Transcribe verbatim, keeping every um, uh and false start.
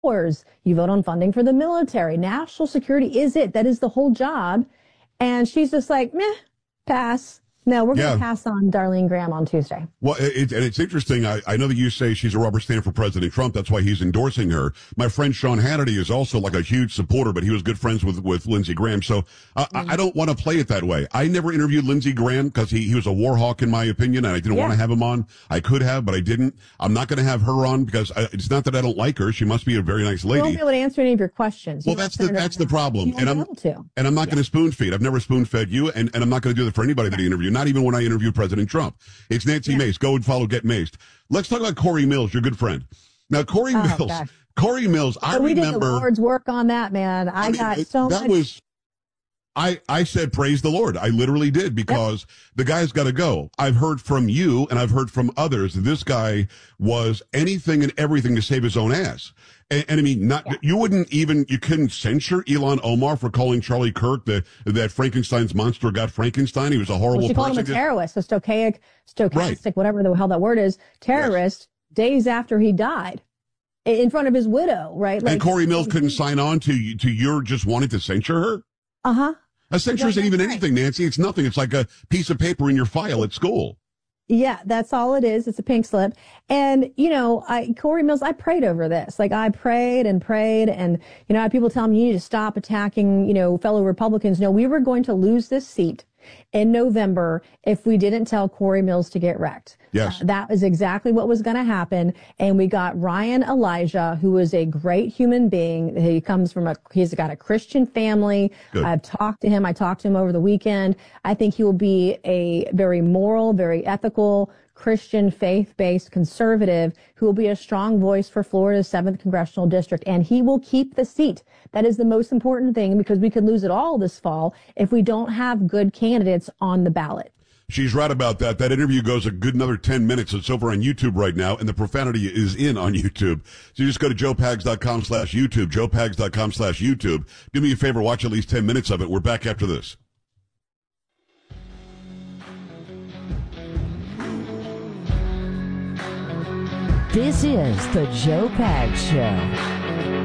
wars. You vote on funding for the military. National security is it. That is the whole job. And she's just like, meh, pass. No, we're going to yeah. pass on Darlene Graham on Tuesday. Well, it, and it's interesting. I, I know that you say she's a rubber stamp for President Trump. That's why he's endorsing her. My friend Sean Hannity is also like a huge supporter, but he was good friends with, with Lindsey Graham. So uh, mm-hmm. I, I don't want to play it that way. I never interviewed Lindsey Graham because he, he was a war hawk, in my opinion, and I didn't yeah. want to have him on. I could have, but I didn't. I'm not going to have her on because I, it's not that I don't like her. She must be a very nice lady. You won't be able to answer any of your questions. You well, that's the that's the problem. And I'm, and I'm not yeah. going to spoon feed. I've never spoon fed you, and, and I'm not going to do that for anybody that I interview, not even when I interview President Trump. It's Nancy yeah. Mace. Go and follow Get Maced. Let's talk about Corey Mills, your good friend. Now, Corey oh, Mills, gosh. Corey Mills, I so we remember. We did the Lord's work on that, man. I, I mean, got so that much. was, I, I said, praise the Lord. I literally did because yep. the guy's got to go. I've heard from you and I've heard from others that this guy was anything and everything to save his own ass. And, and I mean, not yeah. you wouldn't even, you couldn't censure Ilhan Omar for calling Charlie Kirk the, that Frankenstein's monster got Frankenstein. He was a horrible well, she person. She called him a terrorist, a stochaic, stochastic, right. whatever the hell that word is, terrorist, yes. days after he died. In front of his widow, right? Like, and Corey Mills couldn't sign on to to your just wanting to censure her? Uh-huh. A censure isn't even right. anything, Nancy. It's nothing. It's like a piece of paper in your file at school. Yeah, that's all it is. It's a pink slip. And, you know, I, Corey Mills, I prayed over this. Like, I prayed and prayed. And, you know, I had people tell me you need to stop attacking, you know, fellow Republicans. No, we were going to lose this seat in November if we didn't tell Corey Mills to get wrecked. Yes. Uh, that is exactly what was going to happen. And we got Ryan Elijah, who is a great human being. He comes from a, he's got a Christian family. Good. I've talked to him. I talked to him over the weekend. I think he will be a very moral, very ethical, Christian, faith-based conservative who will be a strong voice for Florida's seventh Congressional District. And he will keep the seat. That is the most important thing because we could lose it all this fall if we don't have good candidates on the ballot. She's right about that. That interview goes a good another ten minutes. It's over on YouTube right now, and the profanity is in on YouTube. So you just go to joe pags dot com slash YouTube, joe pags dot com slash YouTube. Do me a favor, watch at least ten minutes of it. We're back after this. This is the Joe Pags Show.